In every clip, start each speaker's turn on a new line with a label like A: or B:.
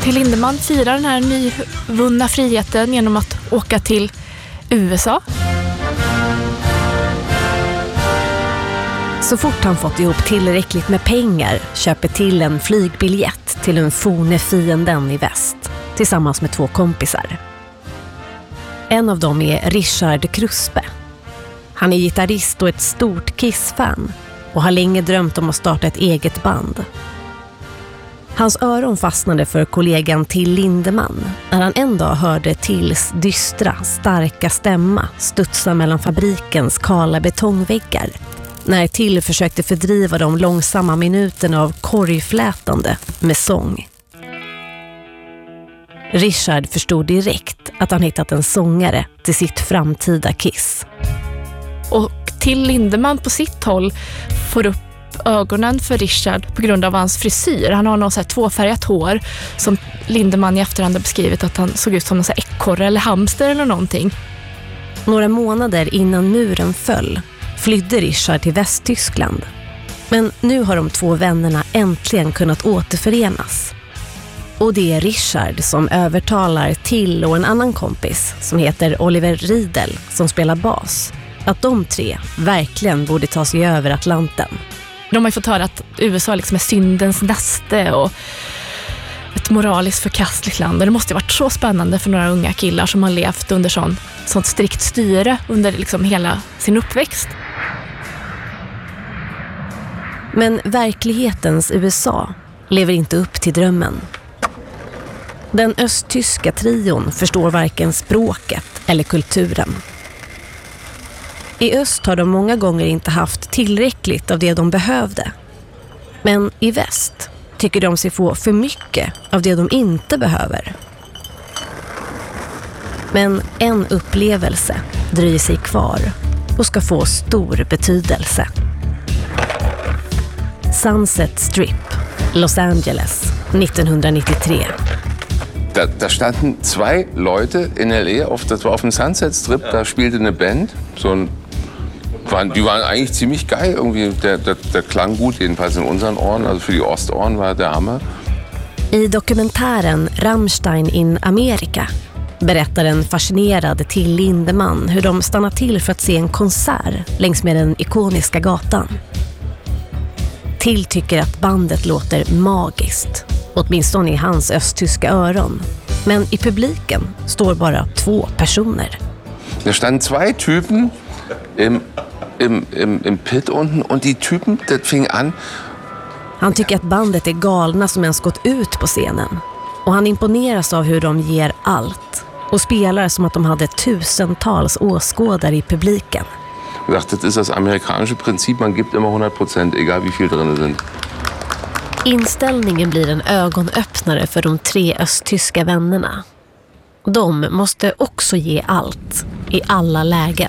A: Till Lindemann firar den här nyvunna friheten genom att åka till USA.
B: Så fort han fått ihop tillräckligt med pengar köper till en flygbiljett till den forne fienden i väst tillsammans med 2 kompisar. En av dem är Richard Kruspe. Han är gitarrist och ett stort Kiss-fan och har länge drömt om att starta ett eget band. Hans öron fastnade för kollegan Till Lindemann när han en dag hörde Tills dystra, starka stämma studsa mellan fabrikens kala betongväggar när Till försökte fördriva de långsamma minuterna av korgflätande med sång. Richard förstod direkt att han hittat en sångare till sitt framtida Kiss.
A: Och Till Lindemann på sitt håll får upp ögonen för Richard på grund av hans frisyr. Han har något så här 2-färgat hår som Lindemann i efterhand har beskrivit att han såg ut som en ekorre eller hamster eller någonting.
B: Några månader innan muren föll flydde Richard till Västtyskland. Men nu har de 2 vännerna äntligen kunnat återförenas. Och det är Richard som övertalar Till och en annan kompis som heter Oliver Riedel som spelar bas att de 3 verkligen borde ta sig över Atlanten.
A: De har ju fått höra att USA liksom är syndens näste och ett moraliskt förkastligt land. Och det måste ha varit så spännande för några unga killar som har levt under sånt strikt styre under liksom hela sin uppväxt.
B: Men verklighetens USA lever inte upp till drömmen. Den östtyska trion förstår varken språket eller kulturen. I öst har de många gånger inte haft tillräckligt av det de behövde. Men i väst tycker de sig få för mycket av det de inte behöver. Men en upplevelse dröjer sig kvar och ska få stor betydelse. Sunset Strip, Los Angeles, 1993.
C: Da standen 2 Leute in L.A. Das war auf dem Sunset Strip, da spielte eine Band. Die waren eigentlich ziemlich geil. Irgendwie, der klang gut, jedenfalls in unseren Ohren. Also für die Ostohren war der Hammer.
B: I dokumentären Rammstein in Amerika berättar en fascinerad Till Lindemann hur de stannar till för att se en konsert längs med den ikoniska gatan. Till tycker att bandet låter magiskt, åtminstone i hans östtyska öron. Men i publiken står bara 2 personer.
C: Da standen 2 Typen im Pit unten und die Typen, das fing an.
B: Han tycker att bandet är galna som ens gått ut på scenen. Och han imponeras av hur de ger allt och spelar som att de hade tusentals åskådare i publiken.
C: Das ist das amerikanische Prinzip, man gibt immer 100%, egal wie viel drin sind.
B: Inställningen blir en ögonöppnare för de 3 östtyska vännerna. De måste också ge allt, i alla lägen.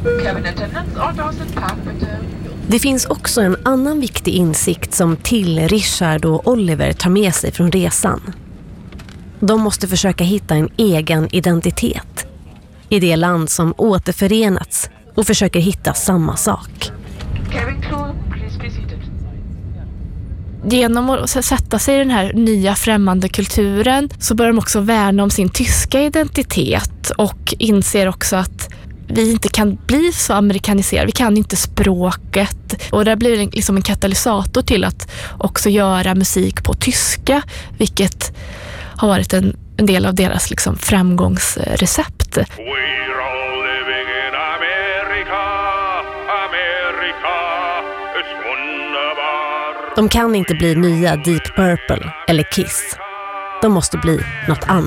B: Det finns också en annan viktig insikt som Till, Richard och Oliver tar med sig från resan. De måste försöka hitta en egen identitet i det land som återförenats och försöker hitta samma sak.
A: Genom att sätta sig i den här nya främmande kulturen så börjar de också värna om sin tyska identitet och inser också att vi inte kan bli så amerikaniserade. Vi kan inte språket. Och det blir liksom en katalysator till att också göra musik på tyska, vilket har varit en del av deras liksom framgångsrecept.
B: De kan inte bli nya Deep Purple eller Kiss. De måste bli något annat.